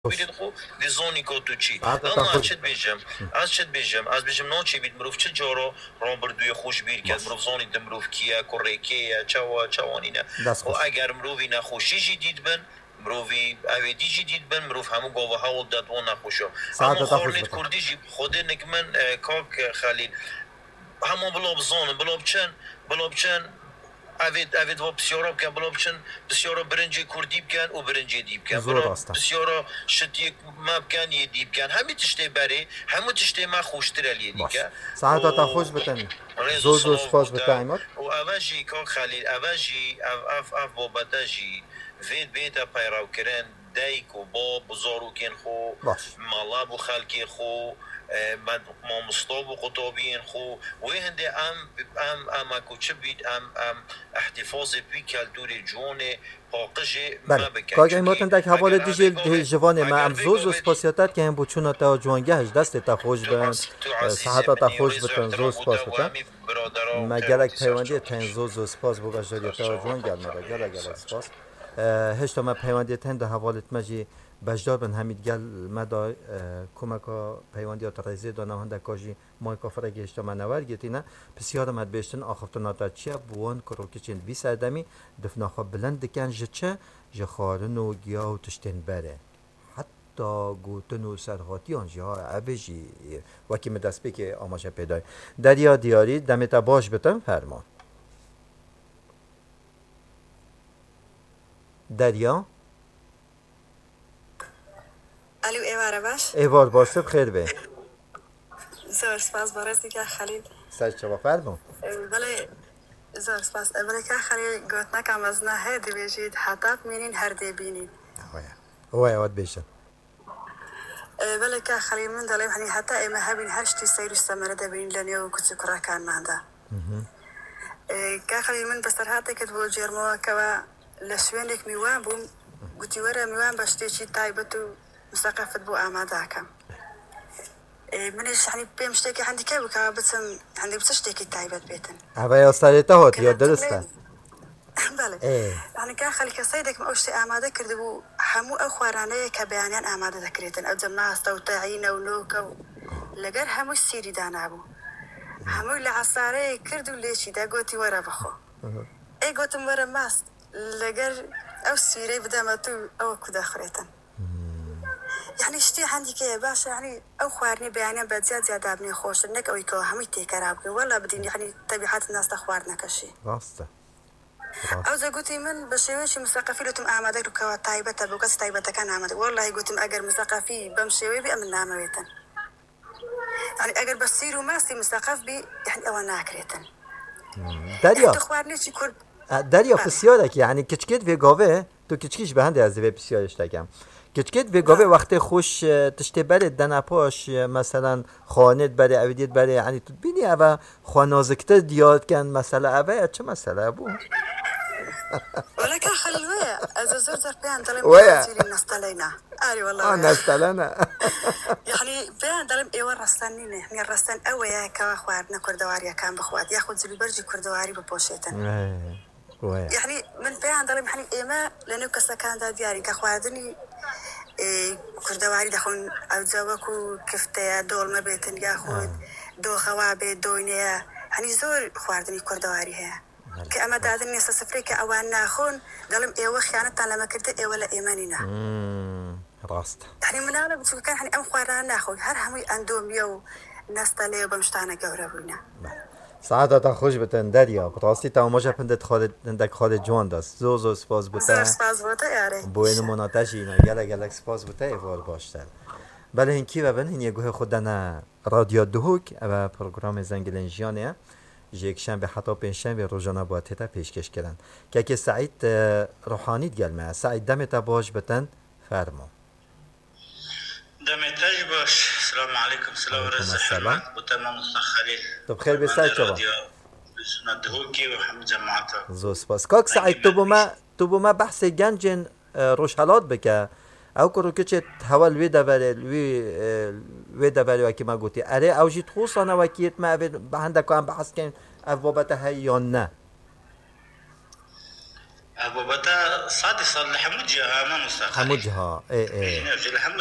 خوش ببینید خب دیزانی که تو چی عادتا اما از خوش چت بیجم از بیجم نه چی بید مروف چه جارا رامبردوی خوش بیر که باش مروف زانی دم مروف کیه کره چوانی نه دست و خوش اگر مروفی نخوشی جدید بن مروفی اویدی جدید بن مروف همو گاوه ها و دادوان نخوشا اما ساعتتا خوش خورنید بتن کردی جی خود نکمن کاک خلیل همه بلاب چن اوید و بسیارا بکن بلا بچن بسیارا برنج کردی بکن و برنج دیب بکن زور بلا راستن بسیارا شتی ما بکن یه دیب بکن همه تشته بره همه تشته ما خوشتر علیه باش دیگه ساعتتا خوش بتن ریز و زور صلاف سپاس بتن بوده ایمار و اوجی که خلیل اوجی اف بابتا جی وید بیتا پیراو کرن دایک و با بزارو کن خو باش مالا بو خلکی خو ما مصطاب و قطابین خو و هنده ام کوچه بید ام احتفاظ بی کلتور جوان پاقش بله ما بکن کاگای ماتن چونکی دک حواله اگر اوی دیجی گاوه جوان ما ام اگر وی زوز گاوه سپاسیاتت که هم بچونا تا جوانگهش دست تا خوش بن تو عزیز ساعتتا منی و خوش ریز و بتن زور احترام سپاس بوده و بتن همی برادرها و ما گلک خیراتی پیوندی سرچاو تن خوش زور سپاس بو بجاری تا سرچاو جوان گل خود مدا خلیل گل سر سپاس هشتا ما پیوندی تن ده حوالت مجی بجدار بن همید گل مدا کمکا پیوندی ترازی دانه هنده کاجی مای کافره گشتا من نور گیتی نه بسیار مد بهشتن آخفتنا تا چیا بوان کروکچین 20 آدمی دفنا خواب بلند کن جچه جخارن و گیا و تشتین بره حتی گوتن و سرخاتی آنجا عبجی وکی مدست بی که آماشه پیدای دریا دیاری دمتا باش بتن فرمان دریا الو ایواره باش ایوار باشه بخیر به زور سپاس بارستی که خلیل سر چوا فرمان بله زور سپاس بله که خلیل گوت نکم از نه هر بیجید حتی بینین هر دی بینین هو واد بیشن بله که خلیل من دلیم هنی حتی ایمه هبین هشتی سیر استمره دبین لنیو کسی کرا کان مانده که خلیل من بسر هاته که دو جرموا که لشوینک میوان بوم گوتی وره میوان باشتی چی تایبتو مسقفت بو آماده کم منش يعني بمشتكي عندي كيف بس عندي بتشتكي تايبت بيتن هوا یا سرتا هات یا درسته بله ای يعني كان خليك سيدك ما أشتي أمادة كردبو حمو أخوارانية كبيانيان أمادة ذكريتن أو جماعة توتاعين أو نوكا لقر همو السيري دانابو همو اللي عصاري كردو ليشي دا قوتي ورا بخو اي قوتم ورا ماست لقر أو السيري بدا ما تو أو كدا خريتن يعني اشتي عندي كي باشا يعني او خوارني بيانيان بعد زياد ابني خوش انك او يكو همي تيكرابك ولا بدين يعني طبيعات الناس تخوارنا كشي راسته او زي قلتي من بشويش مثقفي لتم اعمادك كوا تايبه بوكس تايبه كان اعمادك والله قلت اجر مثقفي بمشي بي امن نامويتن يعني اجر بصيروا ماسي مثقف بي يعني او ناكريتن دریا تخوارني شي كل دریا بسیاره یعنی کچکت و گاوه تو کچکیش به هنده از و بسیارش تگم کچکت و گاوه وقتی خوش تشته بره دنپاش مثلا خانت بره اویدیت بره یعنی تو بینی اوه خوانازکتر دیاد کن مثلا اوه چه مثلا بو ولا كان خلوية از زور زر بيان دلم ويا يوزيلي نستلينا اري والله نستلنا يعني بيان دلم ايوه رستانينه يعني رستان اويا كوا خوارنا كردواريا كان بخوات ياخذ زلي برجي كردواري ببوشيتن ويا يعني من بيان دلم يعني ايما لانه كسكان دا دياري كخوادني كردواري دخون او زوكو كفته دول ما بيتن ياخذ دو خوابه دوينيا يعني زور خواردني كردواري هي كأما دادني سفري كأوان ناخون دلم ايوه خيانة لما كنت ايوه لا ايمانينا راست يعني من انا بتقول كان يعني ام خوارنا ناخذ هر همي اندوم يو ناس تلي بمشتانا جوربونا ساعتا خوش بتن دریا براستی تا ماجا پندت خالد جوان دست زو سپاس زور بوده سپاس بوده یاره بوین مناتشی اینا گلک سپاس بوده ایوار باشتر بله هنکی و بن هنیه گوه خودنا رادیو دوهوک و پروگرام زنگلنجیانه جیک شنبه حتی پنجشنبه روزانه با تیتا پیشکش کردن که سعید روحانی گلمه سعید دمت باش بتن فرمو دمتاج باش السلام عليكم سلام ورز حرمات بتمام خليل طب خير بساعد شباب ندهوكي وحمد جماعته زو سپاس کاک سعید تو بما بحث گنجن روشالات بکه او کرو که حوال وی دبری وکی ما گوتی اره او جیت خوصانه وکیت ما به هنده که هم بحث کن او بابت های یا نه ابو بتا صادي صار لحمو جهه ما مستخدم همو جها ايه نرجع لحمو